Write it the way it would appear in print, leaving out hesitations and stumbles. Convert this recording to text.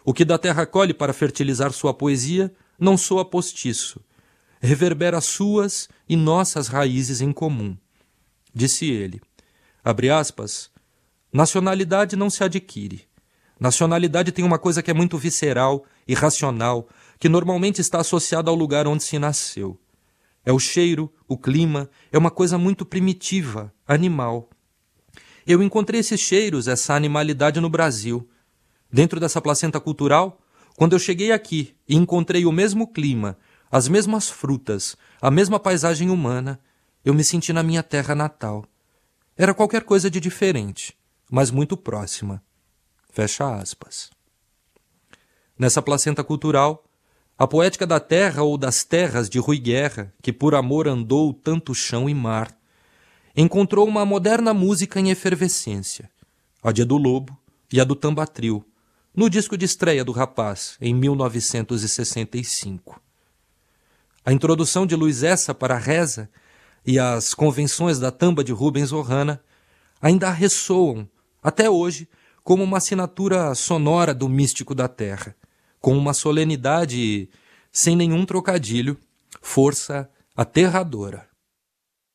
O que da terra colhe para fertilizar sua poesia não soa postiço. Reverbera suas e nossas raízes em comum. Disse ele, abre aspas, nacionalidade não se adquire. Nacionalidade tem uma coisa que é muito visceral, irracional, que normalmente está associada ao lugar onde se nasceu. É o cheiro, o clima, é uma coisa muito primitiva, animal. Eu encontrei esses cheiros, essa animalidade no Brasil. Dentro dessa placenta cultural, quando eu cheguei aqui e encontrei o mesmo clima, as mesmas frutas, a mesma paisagem humana, eu me senti na minha terra natal. Era qualquer coisa de diferente, mas muito próxima. Fecha aspas. Nessa placenta cultural, a poética da terra ou das terras de Rui Guerra, que por amor andou tanto chão e mar, encontrou uma moderna música em efervescência, a de Edu Lobo e a do Tambatril, no disco de estreia do rapaz, em 1965. A introdução de Luiz Essa para a reza e as convenções da tamba de Rubens Ohana ainda ressoam, até hoje, como uma assinatura sonora do místico da terra, com uma solenidade sem nenhum trocadilho, força aterradora.